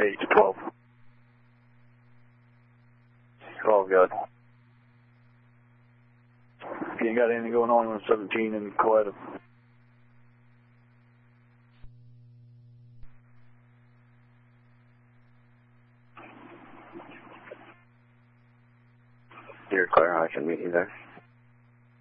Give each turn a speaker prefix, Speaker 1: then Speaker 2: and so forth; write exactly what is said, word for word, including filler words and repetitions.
Speaker 1: eight to twelve.
Speaker 2: twelve, good.
Speaker 1: You ain't got anything going on with seventeen and Coeta.
Speaker 2: You're clear, I can meet you there.